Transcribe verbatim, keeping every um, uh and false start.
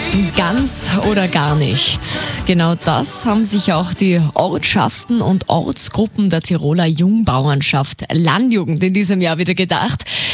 Ganz oder gar nicht. Genau das haben sich auch die Ortschaften und Ortsgruppen der Tiroler Jungbauernschaft Landjugend in diesem Jahr wieder gedacht.